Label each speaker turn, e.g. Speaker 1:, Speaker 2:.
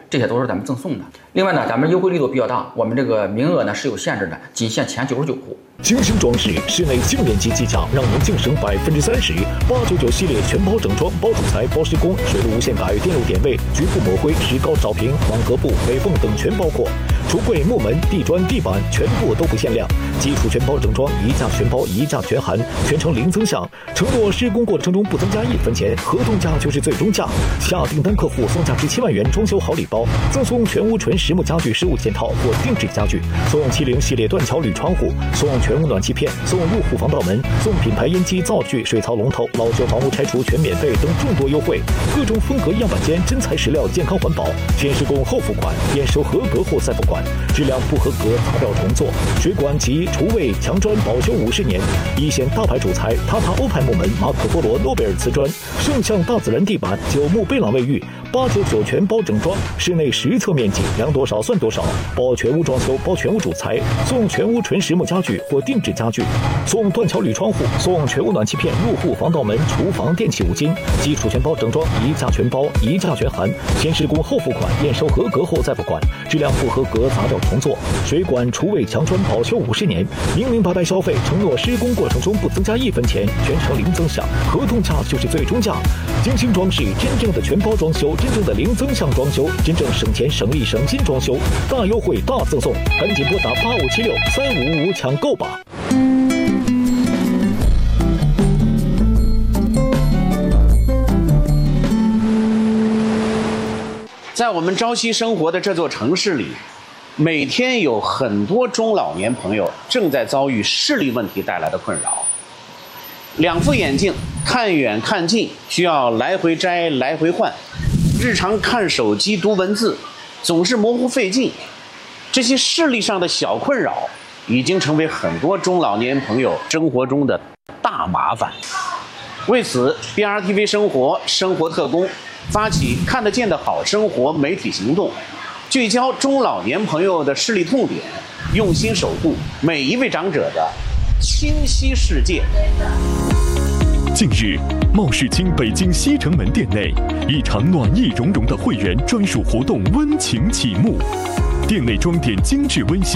Speaker 1: 这些都是咱们赠送的。另外呢，咱们优惠力度比较大，我们这个名额呢是有限制的，仅限前99户。
Speaker 2: 精心装饰，室内净面积计价让您净省30%。899系列全包整装，包主材、包施工、水路无限改、电路点位、局部抹灰、石膏照平、网格布、北缝等全包括。橱柜、木门、地砖、地板全部都不限量。基础全包整装，一价全包，一价全含，全程零增项。承诺施工过程中不增加1分钱，合同价就是最终价。下订单客户送价值7万元装修好礼包，赠送全屋纯实木家具15件套或定制家具，送70系列断桥铝窗户，送全屋暖气片，送入户防盗门，送品牌烟机、灶具、水槽龙头，老旧房屋拆除全免费等众多优惠。各种风格样板间，真材实料，健康环保，先施工后付款，验收合格后再付款。质量不合格砸掉重做。水管及厨卫墙砖保修50年。一线大牌主材塔塔欧派木门、马可波罗诺贝尔瓷砖，圣象大自然地板，九牧贝朗卫浴，899全包整装，室内实测面积量多少算多少，包全屋装修，包全屋主材，送全屋纯实木家具或定制家具，送断桥铝窗户，送全屋暖气片、入户防盗门、厨房电器5斤，基础全包整装，一价全包，一价全含，先施工后付款，验收合格后再付款，质量不合格砸掉重做。水管、厨卫墙砖保修50年，明明白白消费，承诺施工过程中不增加1分钱，全程零增项，合同价就是最终价。精心装饰，真正的全包装修，真正的零增项装修，真正省钱省力省心装修，大优惠大赠送，赶紧拨打85763555抢购吧。
Speaker 3: 在我们朝夕生活的这座城市里，每天有很多中老年朋友正在遭遇视力问题带来的困扰。2副眼镜看远看近需要来回摘来回换，日常看手机读文字总是模糊费劲，这些视力上的小困扰已经成为很多中老年朋友生活中的大麻烦。为此 ，BRTV 生活特工发起看得见的好生活媒体行动，聚焦中老年朋友的视力痛点，用心守护每一位长者的清晰世界。
Speaker 4: 近日，茂世清北京西城门店内，一场暖意融融的会员专属活动温情启幕。店内装点精致温馨，